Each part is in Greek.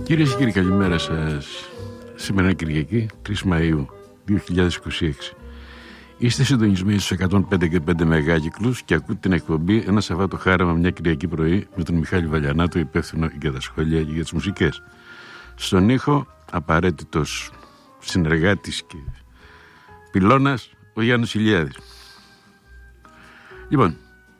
Κυρίες και κύριοι, καλημέρα σας. Σήμερα είναι Κυριακή, 3 Μαΐου 2026. Είστε συντονισμένοι στους 105 και 5 μεγάκυκλους και ακούτε την εκπομπή Ένα Σαββάτο Χάραμα μια Κυριακή πρωί με τον Μιχάλη Βαλιανάτο, υπεύθυνο για τα σχόλια και για τις μουσικές. Στον ήχο, απαραίτητος συνεργάτης και πυλώνας, ο Γιάννης Ηλιάδης. Λοιπόν,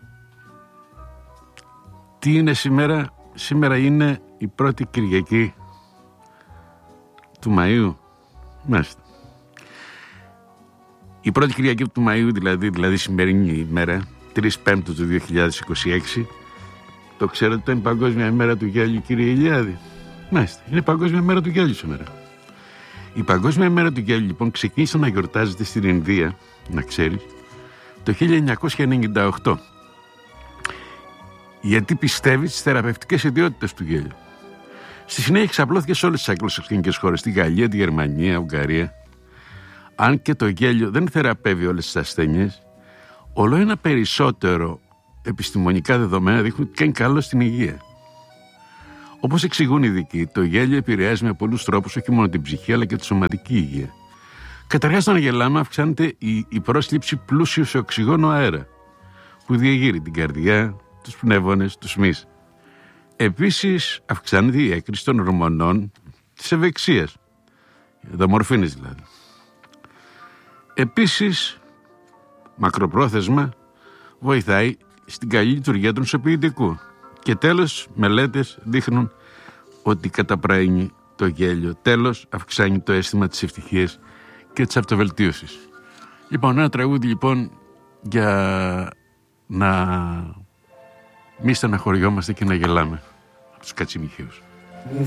τι είναι σήμερα? Σήμερα είναι η πρώτη Κυριακή του Μαΐου. Μάλιστα. Η πρώτη Κυριακή του Μαΐου, δηλαδή σημερινή ημέρα, 3 Πέμπτου του 2026. Το ξέρετε ότι είναι Παγκόσμια ημέρα του γέλιου, κύριε Ηλιάδη? Μάλιστα, είναι Παγκόσμια ημέρα του γέλιου σήμερα. Η Παγκόσμια ημέρα του γέλιου, λοιπόν, ξεκίνησε να γιορτάζεται στην Ινδία, να ξέρεις, το 1998. Γιατί πιστεύει στις θεραπευτικές ιδιότητες του γέλιου. Στη συνέχεια εξαπλώθηκε σε όλες τις αγγλοσαξονικές χώρες, στη Γαλλία, τη Γερμανία, Ουγγαρία. Αν και το γέλιο δεν θεραπεύει όλες τις ασθένειες, όλο ένα περισσότερο επιστημονικά δεδομένα δείχνουν ότι κάνει καλό στην υγεία. Όπως εξηγούν οι ειδικοί, το γέλιο επηρεάζει με πολλούς τρόπους όχι μόνο την ψυχή αλλά και τη σωματική υγεία. Καταρχάς, όταν γελάμε, αυξάνεται η πρόσληψη πλούσιου σε οξυγόνο αέρα, που διεγείρει την καρδιά, τους πνεύμονες, τους μυς. Επίσης, αυξάνεται η έκρηση των ορμονών της ευεξίας, δομορφίνης δηλαδή. Επίσης, μακροπρόθεσμα, βοηθάει στην καλή λειτουργία του νοσοποιητικού. Και τέλος, μελέτες δείχνουν ότι καταπραίνει το γέλιο. Τέλος, αυξάνει το αίσθημα της ευτυχίας και της αυτοβελτίωσης. Λοιπόν, ένα τραγούδι λοιπόν για να μην στεναχωριόμαστε και να γελάμε από τους κατσιμιχαίους. Μη